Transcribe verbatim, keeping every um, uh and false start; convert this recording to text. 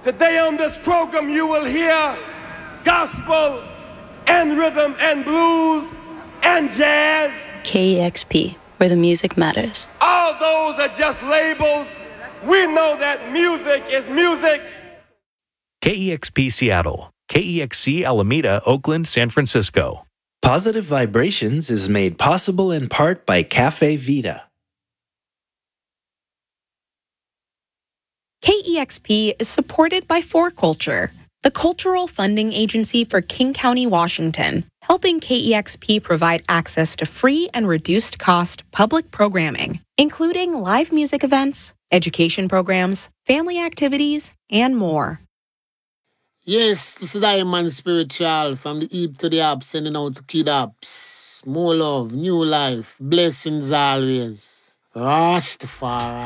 Today on this program you will hear gospel and rhythm and blues and jazz. K E X P, where the music matters. All those are just labels. We know that music is music. K E X P Seattle, K E X C Alameda, Oakland, San Francisco. Positive Vibrations is made possible in part by Cafe Vita. K E X P is supported by four Culture, the cultural funding agency for King County, Washington, helping K E X P provide access to free and reduced-cost public programming, including live music events, education programs, family activities, and more. Yes, this is Diamond Spiritual from the Eve to the Up, sending out to Kid Ups. More love, new life, blessings always. Rastafari.